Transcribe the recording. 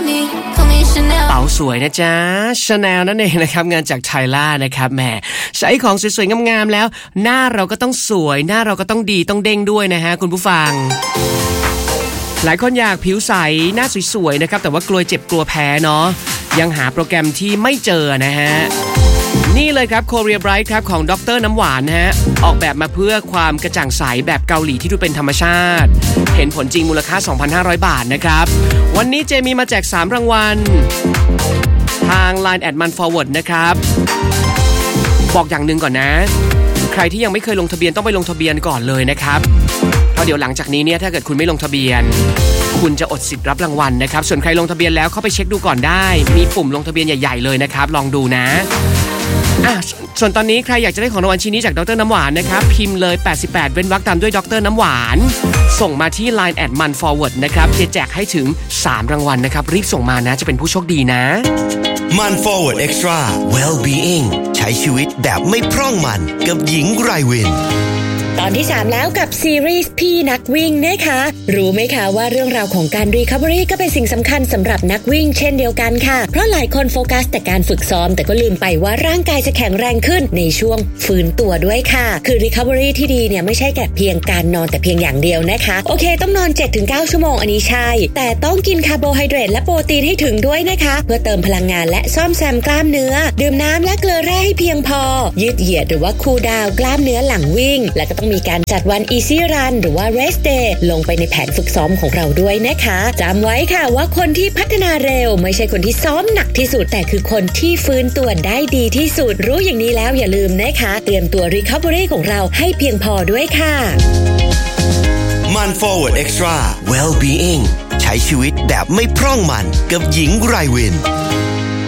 เป๋าสวยนะจ๊ะ Chanel นั่นเองนะครับงานจากไทล่านะครับแหมใช้ของสวยๆงามๆแล้วหน้าเราก็ต้องสวยหน้าเราก็ต้องดีต้องเด้งด้วยนะฮะคุณผู้ฟังหลายคนอยากผิวใสหน้าสวยๆนะครับแต่ว่ากลัวเจ็บกลัวแพ้เนาะยังหาโปรแกรมที่ไม่เจอนะฮะนี่เลยครับ Korea Bright ครับของดร.น้ำหวานฮะออกแบบมาเพื่อความกระจ่างใสแบบเกาหลีที่ดูเป็นธรรมชาติเห็นผลจริงมูลค่า 2,500 บาทนะครับวันนี้เจมีมาแจก3รางวัลทาง Line @manforward นะครับบอกอย่างหนึ่งก่อนนะใครที่ยังไม่เคยลงทะเบียนต้องไปลงทะเบียนก่อนเลยนะครับเพราะเดี๋ยวหลังจากนี้เนี่ยถ้าเกิดคุณไม่ลงทะเบียนคุณจะอดสิทธิ์รับรางวัลนะครับส่วนใครลงทะเบียนแล้วเข้าไปเช็คดูก่อนได้มีปุ่มลงทะเบียนใหญ่ๆเลยนะครับลองดูนะส่วนตอนนี้ใครอยากจะได้ของรางวัลชิ้นนี้จากดร.น้ำหวานนะครับพิมพ์เลย88เว้นวรรคตามด้วยดร.น้ำหวานส่งมาที่ Line @manforward นะครับจะแจกให้ถึง3รางวัลนะครับรีบส่งมานะจะเป็นผู้โชคดีนะ ManForward Extra Well-being ใช้ชีวิตแบบไม่พร่องมันกับหญิงไรวินตอนที่3แล้วกับซีรีส์พี่นักวิ่งนะคะรู้ไหมคะว่าเรื่องราวของการรีคัฟเวอรี่ก็เป็นสิ่งสำคัญสำหรับนักวิ่งเช่นเดียวกันค่ะเพราะหลายคนโฟกัสแต่การฝึกซ้อมแต่ก็ลืมไปว่าร่างกายจะแข็งแรงขึ้นในช่วงฟื้นตัวด้วยค่ะคือรีคัฟเวอรี่ที่ดีเนี่ยไม่ใช่แค่เพียงการนอนแต่เพียงอย่างเดียวนะคะโอเคต้องนอน 7-9 ชั่วโมงอันนี้ใช่แต่ต้องกินคาร์โบไฮเดรตและโปรตีนให้ถึงด้วยนะคะเพื่อเติมพลังงานและซ่อมแซมกล้ามเนื้อดื่มน้ำและเกลือแร่ให้เพียงพอยืดเหยียดหรือว่าคูลดาวน์กล้ามเนื้อหลังวิ่งและก็ต้องมีการจัดวัน Easy Run หรือว่า Rest Day ลงไปในแผนฝึกซ้อมของเราด้วยนะคะจำไว้ค่ะว่าคนที่พัฒนาเร็วไม่ใช่คนที่ซ้อมหนักที่สุดแต่คือคนที่ฟื้นตัวได้ดีที่สุดรู้อย่างนี้แล้วอย่าลืมนะคะเตรียมตัว Recovery ของเราให้เพียงพอด้วยค่ะ ManForward Extra Well-being ใช้ชีวิตแบบไม่พร่องมันกับหญิงไรวิน